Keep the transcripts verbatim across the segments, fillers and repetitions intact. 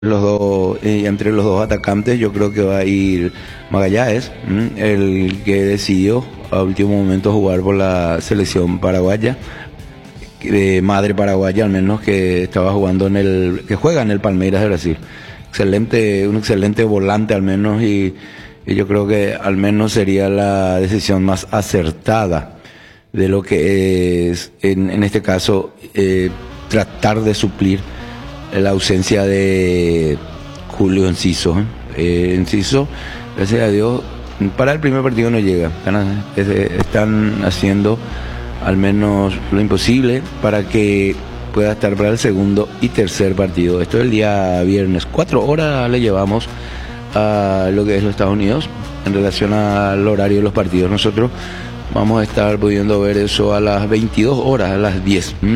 Los dos, eh, entre los dos atacantes yo creo que va a ir Magallanes, ¿m? El que decidió a último momento jugar por la selección paraguaya, de madre paraguaya al menos, que estaba jugando en el, que juega en el Palmeiras de Brasil. Excelente, un excelente volante al menos, y, y yo creo que al menos sería la decisión más acertada de lo que es, en, en este caso, eh, tratar de suplir la ausencia de Julio Enciso. Eh, Enciso, gracias a Dios, para el primer partido no llega. Están, están haciendo al menos lo imposible para que pueda estar para el segundo y tercer partido. Esto es el día viernes. Cuatro horas le llevamos a lo que es los Estados Unidos en relación al horario de los partidos. Nosotros vamos a estar pudiendo ver eso a las veintidós horas, a las diez. ¿Mm?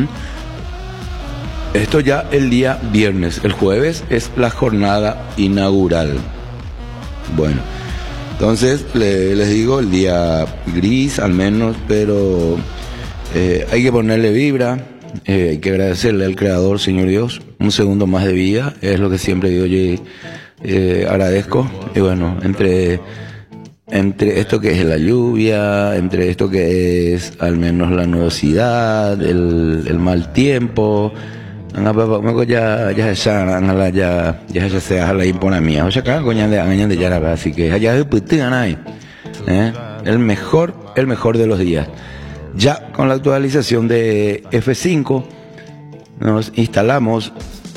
Esto ya el día viernes. El jueves es la jornada inaugural. Bueno, entonces le, les digo, el día gris al menos, pero eh, hay que ponerle vibra, eh, hay que agradecerle al Creador, Señor Dios, un segundo más de vida, es lo que siempre digo, yo eh, agradezco. Y bueno, entre, entre esto que es la lluvia, entre esto que es al menos la nubosidad, el, el mal tiempo, ya ya ya ya ya ya se hace la impona mía, o sea que coña de año de ya, así que allá de putina ahí, eh el mejor el mejor de los días. Ya con la actualización de F cinco nos instalamos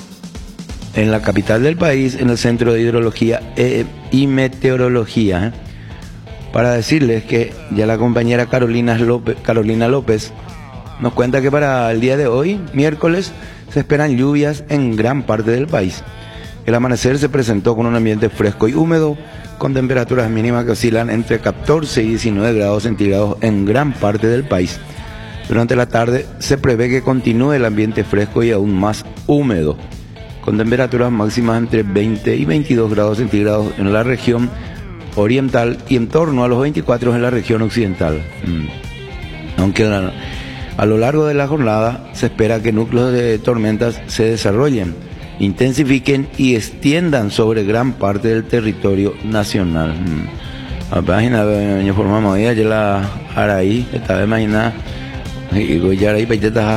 en la capital del país, en el Centro de Hidrología y Meteorología, ¿eh? Para decirles que ya la compañera Carolina López, Carolina López nos cuenta que para el día de hoy, miércoles, se esperan lluvias en gran parte del país. El amanecer se presentó con un ambiente fresco y húmedo, con temperaturas mínimas que oscilan entre catorce y diecinueve grados centígrados en gran parte del país. Durante la tarde se prevé que continúe el ambiente fresco y aún más húmedo, con temperaturas máximas entre veinte y veintidós grados centígrados en la región oriental y en torno a los veinticuatro en la región occidental. Mm. Aunque la, a lo largo de la jornada se espera que núcleos de tormentas se desarrollen, intensifiquen y extiendan sobre gran parte del territorio nacional. La página de formamos ahí, ayer la Araí, esta vez mañana, y ya ahí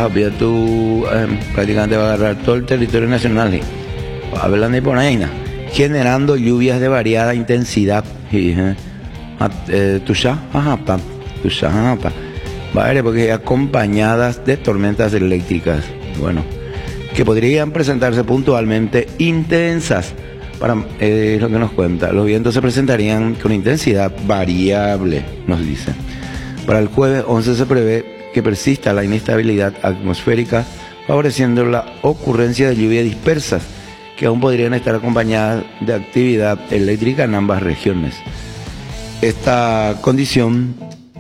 tú prácticamente va a agarrar todo el territorio nacional, hablando de por ahí, generando lluvias de variada intensidad. Tu ya, ajá, tu ya, ajá, vale, porque acompañadas de tormentas eléctricas, bueno, que podrían presentarse puntualmente intensas. Para eh, lo que nos cuenta, los vientos se presentarían con intensidad variable, nos dice. Para el jueves once se prevé que persista la inestabilidad atmosférica, favoreciendo la ocurrencia de lluvias dispersas, que aún podrían estar acompañadas de actividad eléctrica en ambas regiones. Esta condición,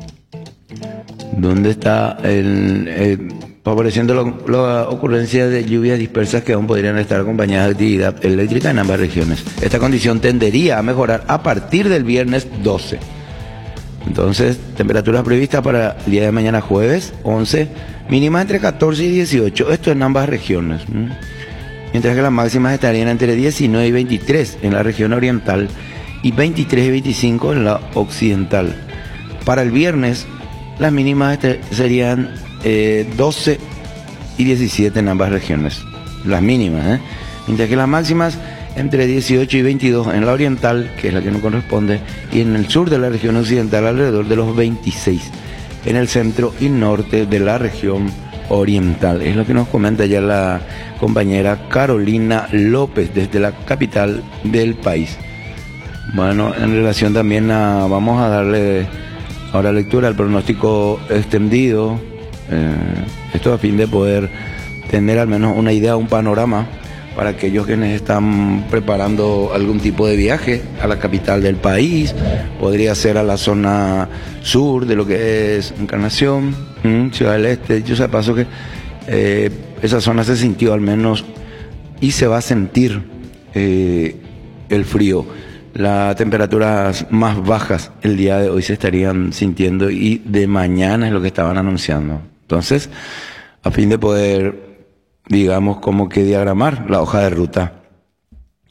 ¿dónde está el, el favoreciendo la, la ocurrencia de lluvias dispersas que aún podrían estar acompañadas de actividad eléctrica en ambas regiones? Esta condición tendería a mejorar a partir del viernes doce. Entonces, temperaturas previstas para el día de mañana jueves once, mínimas entre catorce y dieciocho, esto en ambas regiones. Mientras que las máximas estarían entre diecinueve y veintitrés en la región oriental y veintitrés y veinticinco en la occidental. Para el viernes, las mínimas serían eh, doce y diecisiete en ambas regiones, las mínimas, ¿eh? Mientras que las máximas entre dieciocho y veintidós en la oriental, que es la que nos corresponde, y en el sur de la región occidental alrededor de los veintiséis, en el centro y norte de la región oriental. Es lo que nos comenta ya la compañera Carolina López desde la capital del país. Bueno, en relación también a, vamos a darle ahora lectura al pronóstico extendido, eh, esto a fin de poder tener al menos una idea, un panorama para aquellos quienes están preparando algún tipo de viaje a la capital del país, podría ser a la zona sur de lo que es Encarnación, ¿m? Ciudad del Este. Yo sé paso que eh, esa zona se sintió al menos y se va a sentir eh, el frío. Las temperaturas más bajas el día de hoy se estarían sintiendo y de mañana es lo que estaban anunciando. Entonces, a fin de poder, digamos, como que diagramar la hoja de ruta